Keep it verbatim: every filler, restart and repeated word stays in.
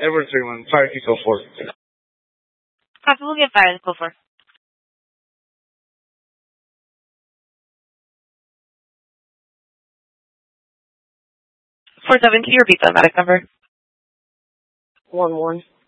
Edward three one, fire key code four. Copy, we'll get fire, go for. four seven two, repeat the medic number. One one.